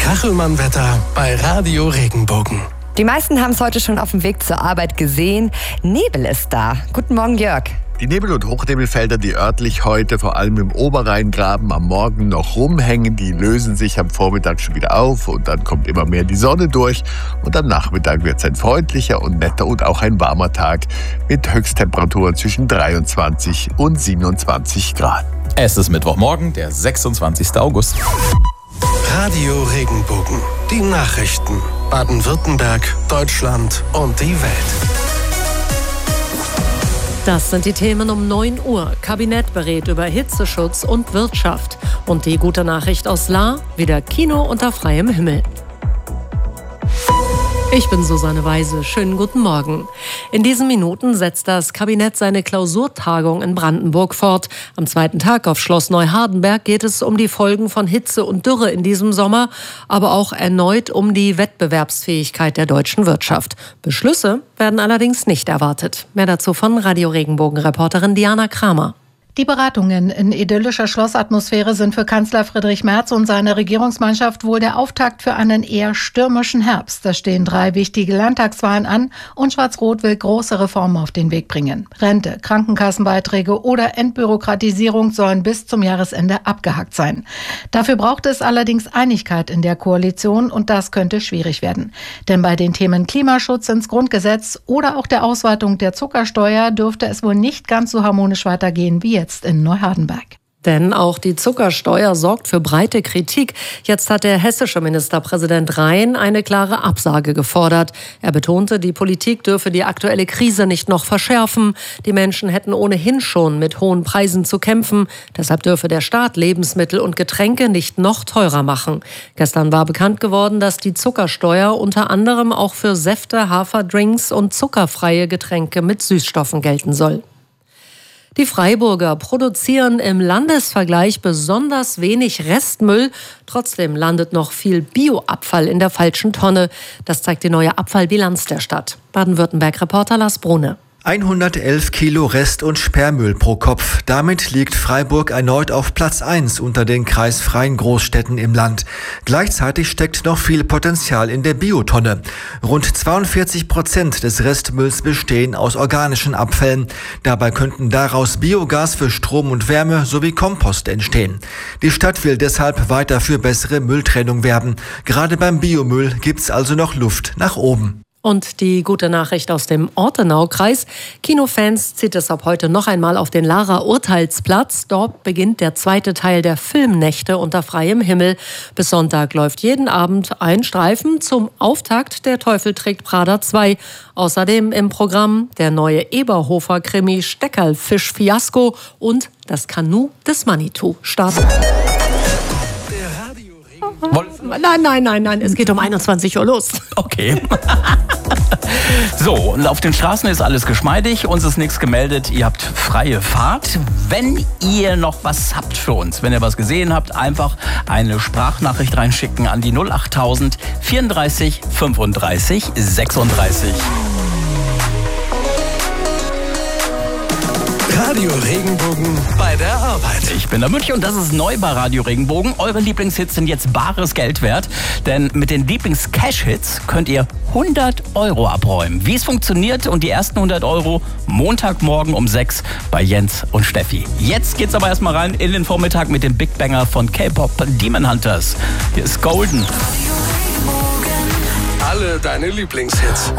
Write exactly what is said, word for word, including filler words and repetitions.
Kachelmann-Wetter bei Radio Regenbogen. Die meisten haben es heute schon auf dem Weg zur Arbeit gesehen. Nebel ist da. Guten Morgen, Jörg. Die Nebel- und Hochnebelfelder, die örtlich heute vor allem im Oberrheingraben am Morgen noch rumhängen, die lösen sich am Vormittag schon wieder auf und dann kommt immer mehr die Sonne durch und am Nachmittag wird es ein freundlicher und netter und auch ein warmer Tag mit Höchsttemperaturen zwischen dreiundzwanzig und siebenundzwanzig Grad. Es ist Mittwochmorgen, der sechsundzwanzigster August. Radio Regenbogen. Die Nachrichten. Baden-Württemberg, Deutschland und die Welt. Das sind die Themen um neun Uhr. Kabinett berät über Hitzeschutz und Wirtschaft. Und die gute Nachricht aus Lahr, wieder Kino unter freiem Himmel. Ich bin Susanne Weise. Schönen guten Morgen. In diesen Minuten setzt das Kabinett seine Klausurtagung in Brandenburg fort. Am zweiten Tag auf Schloss Neuhardenberg geht es um die Folgen von Hitze und Dürre in diesem Sommer, aber auch erneut um die Wettbewerbsfähigkeit der deutschen Wirtschaft. Beschlüsse werden allerdings nicht erwartet. Mehr dazu von Radio Regenbogen-Reporterin Diana Kramer. Die Beratungen in idyllischer Schlossatmosphäre sind für Kanzler Friedrich Merz und seine Regierungsmannschaft wohl der Auftakt für einen eher stürmischen Herbst. Da stehen drei wichtige Landtagswahlen an und Schwarz-Rot will große Reformen auf den Weg bringen. Rente, Krankenkassenbeiträge oder Entbürokratisierung sollen bis zum Jahresende abgehakt sein. Dafür braucht es allerdings Einigkeit in der Koalition und das könnte schwierig werden. Denn bei den Themen Klimaschutz ins Grundgesetz oder auch der Ausweitung der Zuckersteuer dürfte es wohl nicht ganz so harmonisch weitergehen wie jetzt in Neuhardenberg. Denn auch die Zuckersteuer sorgt für breite Kritik. Jetzt hat der hessische Ministerpräsident Rhein eine klare Absage gefordert. Er betonte, die Politik dürfe die aktuelle Krise nicht noch verschärfen. Die Menschen hätten ohnehin schon mit hohen Preisen zu kämpfen. Deshalb dürfe der Staat Lebensmittel und Getränke nicht noch teurer machen. Gestern war bekannt geworden, dass die Zuckersteuer unter anderem auch für Säfte, Haferdrinks und zuckerfreie Getränke mit Süßstoffen gelten soll. Die Freiburger produzieren im Landesvergleich besonders wenig Restmüll. Trotzdem landet noch viel Bioabfall in der falschen Tonne. Das zeigt die neue Abfallbilanz der Stadt. Baden-Württemberg-Reporter Lars Brune. hundertelf Kilo Rest- und Sperrmüll pro Kopf. Damit liegt Freiburg erneut auf Platz eins unter den kreisfreien Großstädten im Land. Gleichzeitig steckt noch viel Potenzial in der Biotonne. Rund zweiundvierzig Prozent des Restmülls bestehen aus organischen Abfällen. Dabei könnten daraus Biogas für Strom und Wärme sowie Kompost entstehen. Die Stadt will deshalb weiter für bessere Mülltrennung werben. Gerade beim Biomüll gibt's also noch Luft nach oben. Und die gute Nachricht aus dem Ortenaukreis. Kinofans zieht es ab heute noch einmal auf den Lahrer Urteilsplatz. Dort beginnt der zweite Teil der Filmnächte unter freiem Himmel. Bis Sonntag läuft jeden Abend ein Streifen zum Auftakt Der Teufel trägt Prada zwei. Außerdem im Programm der neue Eberhofer-Krimi Steckerlfisch-Fiasko und das Kanu des Manitou starten. Nein, nein, nein, nein, es geht um einundzwanzig Uhr los. Okay. So, und auf den Straßen ist alles geschmeidig, uns ist nichts gemeldet, ihr habt freie Fahrt. Wenn ihr noch was habt für uns, wenn ihr was gesehen habt, einfach eine Sprachnachricht reinschicken an die null achttausend vierunddreißig fünfunddreißig sechsunddreißig. Radio Regenbogen bei der Arbeit. Ich bin der Münch und das ist neu bei Radio Regenbogen. Eure Lieblingshits sind jetzt bares Geld wert, denn mit den Lieblings-Cash-Hits könnt ihr hundert Euro abräumen. Wie es funktioniert und die ersten hundert Euro Montagmorgen um sechs bei Jens und Steffi. Jetzt geht's aber erstmal rein in den Vormittag mit dem Big Banger von K-Pop Demon Hunters. Hier ist Golden. Alle deine Lieblingshits.